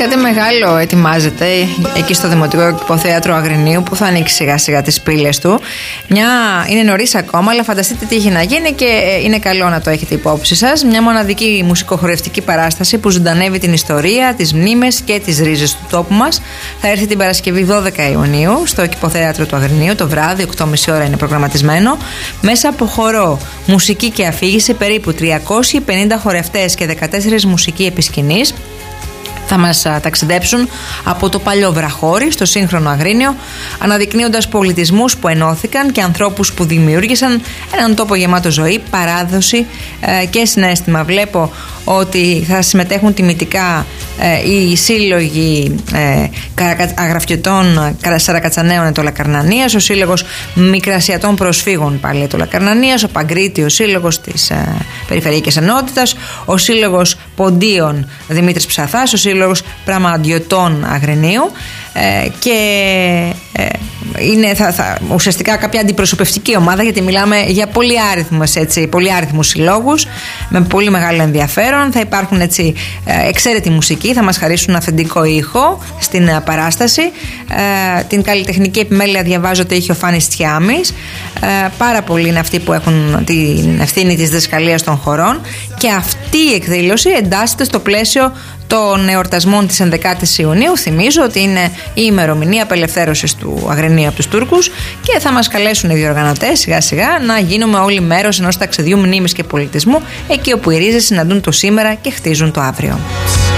Κάτι μεγάλο ετοιμάζεται εκεί στο Δημοτικό Υποθέατρο Αγρινίου, που θα ανοίξει σιγά σιγά τις πύλες του. Είναι νωρίς ακόμα, αλλά φανταστείτε τι έχει να γίνει και είναι καλό να το έχετε υπόψη σας. Μια μοναδική μουσικοχορευτική παράσταση που ζωντανεύει την ιστορία, τις μνήμες και τις ρίζες του τόπου μας. Θα έρθει την Παρασκευή 12 Ιουνίου στο Υποθέατρο του Αγρινίου το βράδυ, 8.30 ώρα είναι προγραμματισμένο. Μέσα από χορό, μουσική και αφήγηση, περίπου 350 χορευτές και 14 μουσικοί επί σκηνής θα μας ταξιδέψουν από το παλιό Βραχώρι στο σύγχρονο Αγρίνιο, αναδεικνύοντας πολιτισμούς που ενώθηκαν και ανθρώπους που δημιούργησαν έναν τόπο γεμάτο ζωή, παράδοση και συναίσθημα. Βλέπω ότι θα συμμετέχουν τιμητικά οι σύλλογοι αγραφιωτών Σαρακατσαναίων Ετωλακαρνανίας, ο Σύλλογος Μικρασιατών Προσφύγων πάλι Ετωλακαρνανίας, ο Παγκρίτιος Σύλλογος της Περιφερειακής Ενότητας, ο Σύλλογος Ποντίων Δημήτρης Ψαθάς, ο Σύλλογος Πραμαντιωτών Αγρινίου και είναι ουσιαστικά κάποια αντιπροσωπευτική ομάδα, γιατί μιλάμε για πολυάριθμους συλλόγους με πολύ μεγάλο ενδιαφέρον. Θα υπάρχουν εξαίρετη μουσική, θα μας χαρίσουν αυθεντικό ήχο στην παράσταση. Την καλλιτεχνική επιμέλεια, διαβάζω, είχε ο Φάνης Τιάμης. Πάρα πολλοί είναι αυτοί που έχουν την ευθύνη της διδασκαλίας των χωρών, και αυτή η εκδήλωση εντάσσεται στο πλαίσιο των εορτασμών της 11ης Ιουνίου. Θυμίζω ότι είναι η ημερομηνία απελευθέρωσης του Αγρινίου από τους Τούρκους και θα μας καλέσουν οι διοργανωτές σιγά σιγά να γίνουμε όλοι μέρος ενός ταξιδιού μνήμης και πολιτισμού, εκεί όπου οι ρίζες συναντούν το σήμερα και χτίζουν το αύριο.